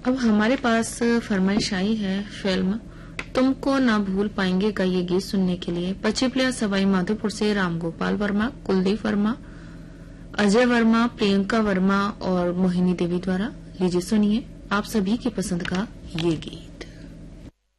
अब हमारे पास फरमाइश आई है फिल्म तुमको ना भूल पाएंगे का ये गीत सुनने के लिए। पचिपलिया सवाई माधोपुर से रामगोपाल वर्मा, कुलदीप वर्मा, अजय वर्मा, प्रियंका वर्मा और मोहिनी देवी द्वारा। लीजिए सुनिए आप सभी की पसंद का ये गीत।